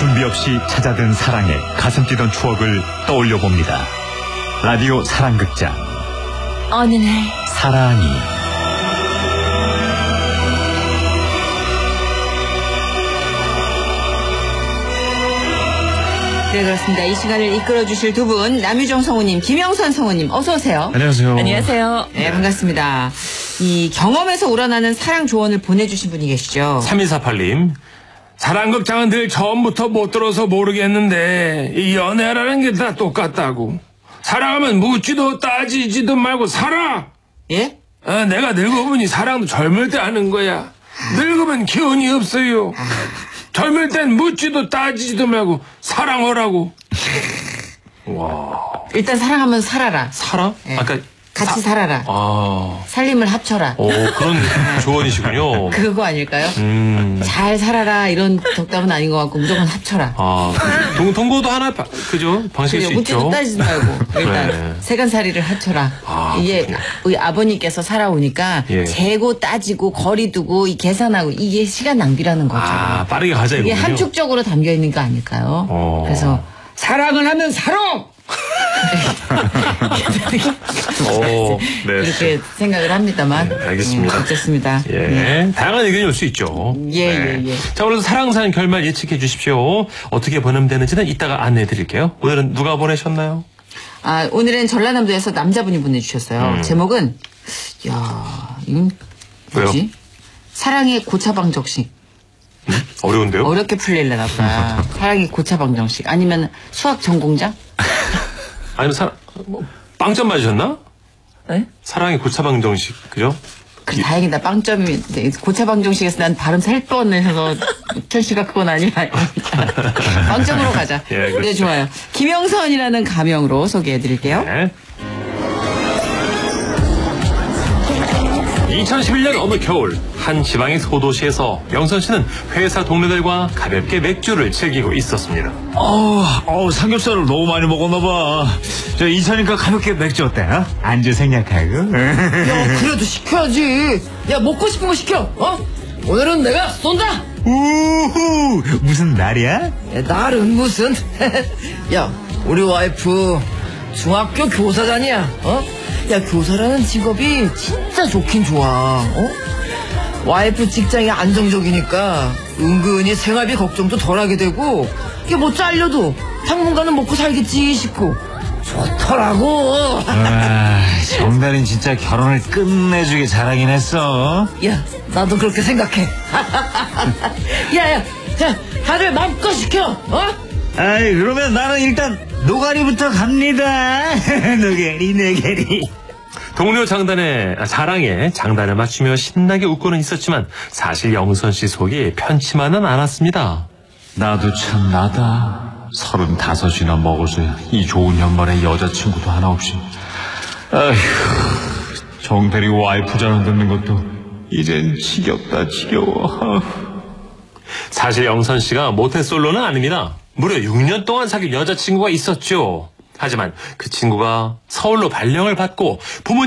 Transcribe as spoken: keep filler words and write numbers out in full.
준비 없이 찾아든 사랑에 가슴 뛰던 추억을 떠올려 봅니다. 라디오 사랑극장 어느 날 사랑이. 네, 그렇습니다. 이 시간을 이끌어주실 두 분, 남유정 성우님, 김영선 성우님, 어서 오세요. 안녕하세요. 안녕하세요. 네, 반갑습니다. 이 경험에서 우러나는 사랑 조언을 보내주신 분이 계시죠. 삼이사팔 님. 사랑극장은 늘 처음부터 못 들어서 모르겠는데 이 연애라는 게 다 똑같다고. 사랑하면 묻지도 따지지도 말고 살아. 예? 아, 내가 늙어보니 사랑도 젊을 때 하는 거야. 늙으면 기운이 없어요. 젊을 땐 묻지도 따지지도 말고 사랑하라고. 와. 일단 사랑하면 살아라. 살아? 예. 아까 같이 사... 살아라. 아. 살림을 합쳐라. 오, 그런 조언이시군요. 그거 아닐까요? 음. 잘 살아라 이런 덕담은 아닌 것 같고 무조건 합쳐라. 아, 동, 동거도 하나, 바, 그죠? 방식일 수 묻지도 있죠. 따지지 말고 일단 네. 세간살이를 합쳐라. 아, 이게 그렇구나. 우리 아버님께서 살아오니까 예. 재고 따지고 거리 두고 이 계산하고 이게 시간 낭비라는 거죠. 아, 빠르게 가자 이게 이거군요. 함축적으로 담겨 있는 거 아닐까요? 어. 그래서 사랑을 하면 살아. 오, 네. 이렇게 생각을 합니다만. 네, 알겠습니다. 음, 어쨌습니다. 예, 네. 다양한 의견이 올 수 있죠. 예, 네. 예, 예. 자, 오늘도 사랑사연 결말 예측해 주십시오. 어떻게 보내면 되는지는 이따가 안내해 드릴게요. 오늘은 누가 보내셨나요? 아, 오늘은 전라남도에서 남자분이 보내주셨어요. 음. 제목은, 야 이건 뭐지? 왜요? 사랑의 고차방정식. 음? 어려운데요? 어렵게 풀리려나 보다. 사랑의 고차방정식. 아니면 수학 전공자? 아니면 사, 뭐, 빵점 맞으셨나? 네? 사랑의 고차방정식, 그죠? 그 다행이다. 빵점이 고차방정식에서 난 발음 살 뻔해서 천 씨가 그건 아니야. 빵점으로 가자. 예, 그렇죠. 네, 좋아요. 김영선이라는 가명으로 소개해드릴게요. 네. 이천십일 년 어느 겨울 한 지방의 소도시에서 영선 씨는 회사 동료들과 가볍게 맥주를 즐기고 있었습니다. 어우, 어우, 삼겹살을 너무 많이 먹었나봐. 저 이천이니까 가볍게 맥주 어때? 어? 안주 생략하고. 야, 그래도 시켜야지. 야, 먹고 싶은 거 시켜. 어? 오늘은 내가 쏜다. 우후, 무슨 날이야? 야, 나는 무슨 야 우리 와이프 중학교 교사잖냐 어? 야 교사라는 직업이 진짜 좋긴 좋아 어? 와이프 직장이 안정적이니까 은근히 생활비 걱정도 덜하게 되고 이게 뭐 잘려도 당분간은 먹고 살겠지 싶고 좋더라고. 아, 정달인 진짜 결혼을 끝내주게 잘하긴 했어. 야 나도 그렇게 생각해. 야야 자 다들 맘껏 시켜 어? 아이, 그러면 나는 일단 노가리부터 갑니다. 노가리, 노가리. 동료 장단의 아, 자랑에 장단을 맞추며 신나게 웃고는 있었지만 사실 영선 씨 속이 편치만은 않았습니다. 나도 참 나다. 서른다섯이나 먹어서야 이 좋은 연말에 여자친구도 하나 없이. 아휴, 정대리 와이프 자랑 듣는 것도 이젠 지겹다 지겨워. 사실 영선 씨가 모태솔로는 아닙니다. 무려 육 년 동안 사귄 여자친구가 있었죠. 하지만 그 친구가 서울로 발령을 받고 부모